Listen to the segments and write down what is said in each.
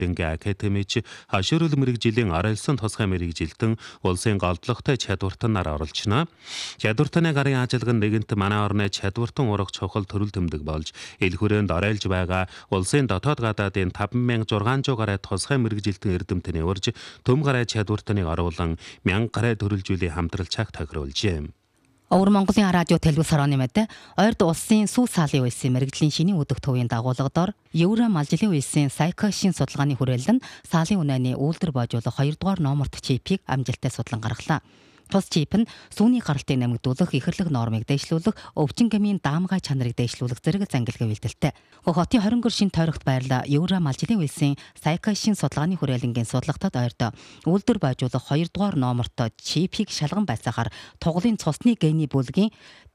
Эрдэнэ академич хаширал мэрэгжлийн оролцсон тусгай мэрэгжилтэн улсын голдлоготой чадвартанаар оролцно. Чадвартаны гарын ажиллагаа нэгэнт манай орны чадвартан урах чухал төрөл төмдөг болж ил хүрээнд орайлж байгаа улсын дотоод гадаадын 5600 гаруй тусгай мэрэгжилтэн эрдэмтний урьж төм гарай чадвартаныг оруулан 1000 гарай төрөлжүүлэх хамтрал цаг тохируулжээ. Өвөр Монголын радио телевиз хорооны мэд ойрд улсын сүү саалын үйлсийн мэрэгжлийн шинийн өдөх төвийн дагуулгадор Евра малжилийн үйлсийн сайкошин судалгааны хүрээлэн саалын үнэний үйлдвэр боожуулах 2 дугаар номерт чипийг амжилттай судлан гаргалаа. Тус чип нь сүүний гаралтыг нэмэгдүүлэх, ихэрлэг нормыг дэвшлүүлэх, өвчин гэмийн даамгай чанарыг дэвшлүүлэх зэрэг зангилгаа бэлдэлтэй. Хотын 20 гэршин тойрогт байрлаа Евра малжилийн үйлсийн сайкошин судалгааны хүрээлэнгийн судлагтад ойрд үйлдвэр боожуулах 2 дугаар номерт чипийг шалган байцаагаар тугалын цусны гений бүлгийн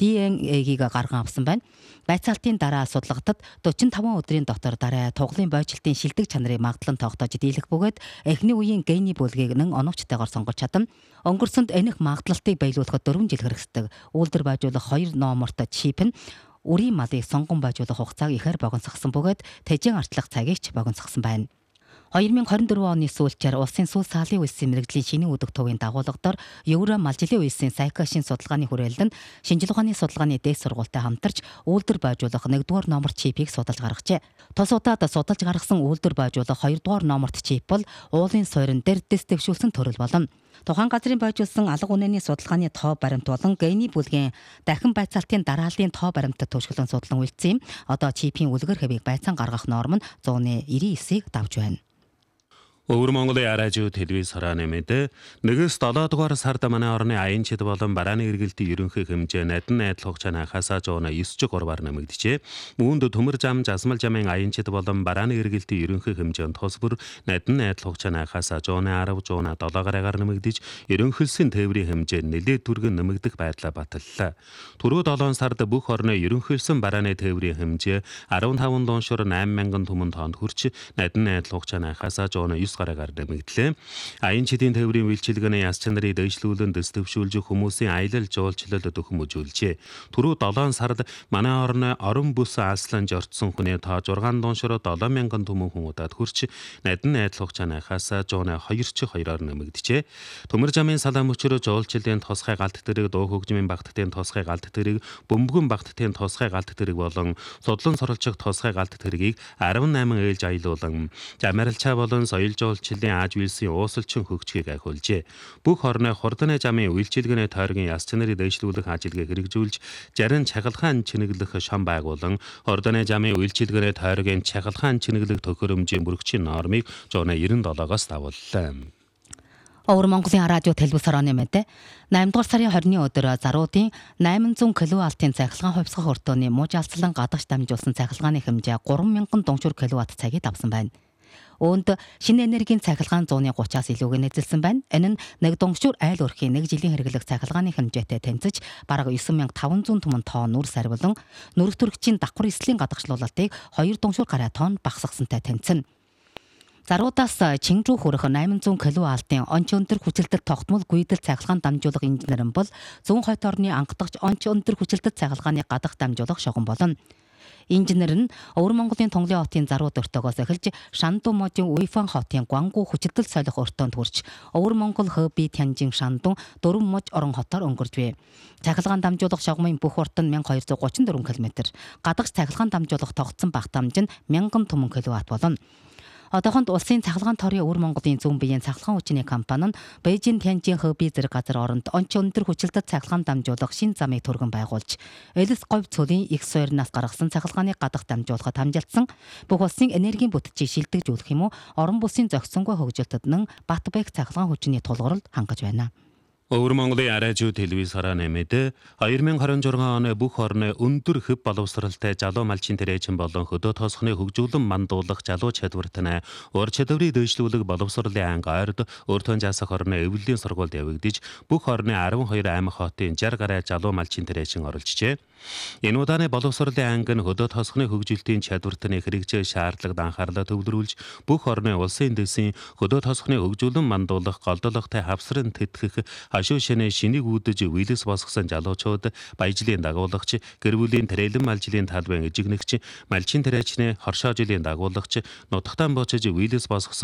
DNA-г гарган авсан байна. Байцаалтын дараа судлагтад 45 өдрийн дотор дараа тугалын бойжилтын шилдэг чанарыг магадлан тогтоож дийлэх бөгөөд эхний үеийн гений бүлгийг нэн оновчтойгоор сонгож чадна. Өнгөрсөнд энэх магадлалтыг баялуулахад 4 жил хэрэгсдэг. Үйлдвэр боожуулах 2 номерт чип нь үрийн малыг сонгон боожуулах хугацааг ихээр богиносгосон бөгөөд тэжээн артлах цагийг ч богиносгосон байна. 2024 оны сүүлчээр улсын сүүл саалын үйлсийн мэрэгжлийн шинийн өдөх төвийн дагуулгадор Евра малжилийн үйлсийн сайкошин судалгааны хүрээлэнд шинжлэх ухааны судалгааны дээд сургуультай хамтарч үйлдвэр боожуулах 1-р номер чипийг судалж гаргажээ. Тус удаад судалж гаргасан үйлдвэр боожуулах 2-р номерт чип бол уулын суурин дээр дэвшүүлсэн төрөл болно. Тухайн газрын боожуулсан алга үнэний судалгааны тоо баримт болон гений бүлгийн дахин байцаалтын дарааллын тоо баримтад төвшгөлөн судлан үйлдсэн юм. Одоо чипийн үлгэр хэвийг байцаан гаргах норм нь 199-ийг давж байна. Өвөр Монголын радио телевиз хорооны мэд 1-7 дугаар сард манай орны аянчид болон барааны эргэлтийн ерөнхий хэмжээ надин найдал хугацааны хасаа 109.3-аар нэмэгдэжээ. Үүнд төмөр зам засмал замын аянчид болон барааны эргэлтийн ерөнхий хэмжээ нь тус бүр надин найдал хугацааны хасаа 110.7-аар нэмэгдэж ерөнхөлсөн тээврийн хэмжээ нэлээд түргэн нэмэгдэх байдлаа баталлаа. Түрүү 7 сард бүх орны ерөнхөлсөн барааны тээврийн хэмжээ 15 дуушуур 8000 түмэн тонн хүрч надин найдал хугацааны хасаа 109 гарагаар нэмэгдлээ. Аянчидын тээврийн үйлчилгээний яс чанарыг дэвшлүүлэн дэвтөвшүүлж хүмүүсийн аялал жуулчлалд төхөмөжүүлжээ. Түрүү 7 сард манай орны орон бүс алслан жортсон хүний тоо 6 дуушуур 7000 түмэн хүн удаад хүрч надин найдал хугацааныхаас 102.2-оор нэмэгдэжээ. Төмөр замын салаан мөчрөө жуулчлалын тусгай галт тэрэг, дуу хөгжмийн багтдын тусгай галт тэрэг, бөмбөгөн багтдын тусгай галт тэрэг болон судлан суралцах тусгай галт тэрэгийг 18 ээлж аялуулан замарилчаа болон соёл жуулчлалын ааж үйлсийн уусалчин хөгжгийг ахиулжээ. Бүх орны хурдны замын үйлчилгээний тойргийн яс чанарыг дэвшлүүлэх ажиллагааг хэрэгжүүлж, зарим чагалгаан чинэглэх шам байгуулан, хурдны замын үйлчилгээний тойргийн чагалгаан чинэглэх төхөөрөмжийн бүрэгчийн нормыг 197-оос давууллаа. Өвөр Монголын радио телевиз хорооны мэд 8 дугаар сарын 20-ны өдөр заруудын 800 кВт-ийн цахилгаан хувьсгах өртөөний мууж алслан гадагш дамжуулсан цахилгааны хэмжээ 3000 дуушуур кВт цагийг давсан байна. Үүнд шинэ энергийн цахилгаан 130-аас илүүг нэзэлсэн байна. Энэ нь нэг дунгшуур айл өрхийн 1 жилийн хэрэглэх цахилгааны хэмжээтэй тэнцэж бараг 9500 түмэн тонн нүр сарвилан нүрэх төрөгчийн давхар эслийн гадагшлуулалтыг 2 дунгшуур гаруй тонн багасгасантай тэнцэнэ. Заруудаас Чингжүү хүрэх 800 кВт-ийн онц өндөр хүчилтэд тогтмол гүйдэл цахилгаан дамжуулах инженер нь бол зүүн хойд орны анхдагч онц өндөр хүчилтэд цахилгааны гадах дамжуулах шугам болно. Инженер нь Өвөр Монголын Тунгалын хотын зарууд өртөөгөөс эхэлж Шанду мужийн Уйфан хотын Гуангу хүчилтэл солих өртөөнд хүрч Өвөр Монгол Хөби Тянжин Шандун 4 муж орон хотоор өнгөрч буй. Цахилгаан дамжуулах шугамын бүх урт нь 1234 км. Гадагш цахилгаан дамжуулах тогтсон багтаамж нь 1000 түмэн кВт болно. Одоохонд улсын цахилгаан торын Өвөр Монголын зүүн биеийн цахилгаан хүчний компани нь Бээжин Тянжин Хөби зэрэг газар оронд онц өндөр хүчилтэд цахилгаан дамжуулах шин замыг түргэн байгуулж, Элис говь цөлийн их суурнаас гаргасан цахилгааны гадах дамжуулахад хамжилсан бүх улсын энергийн бүтцийг шилдэгжүүлэх юм уу орон бүсийн зохисонгүй хөгжилтөд нь бат бэх цахилгаан хүчний тулгууралд хангаж байна. Өвөр Монголын радио телевиз хорооны мэд 2026 оны бүх орны өндөр хөв боловсралтай залуу малчин тэрээчин болон хөдөө тоосхны хөгжүүлэн мандуулах залуу чадвартаа ур чадварыг дэвшлүүлэх боловсролын анги ойрд өртөө жасах орны эвлэлийн сургуульд явагдаж бүх орны 12 аймаг хотын 60 гаруй залуу малчин тэрээчин оролцжээ. Энэ удааны боловсролын анги нь хөдөө тоосхны хөгжилтийн чадвартны хэрэгжээ шаардлагад анхаарлаа төвлөрүүлж бүх орны улсын дэсийн хөдөө тоосхны хөгжүүлэн мандуулах голдолготой хавсрын тэтгэх хашуу шинэ шинийг үүдэж вилэс босгосон залуучууд баяжлын дагуулагч, гэр бүлийн тэрэлэн малжлын талбайн эжигнэгч, малчин тэрээчний хоршоо жилийн дагуулагч, нутагтаан буучиж вилэс босгосон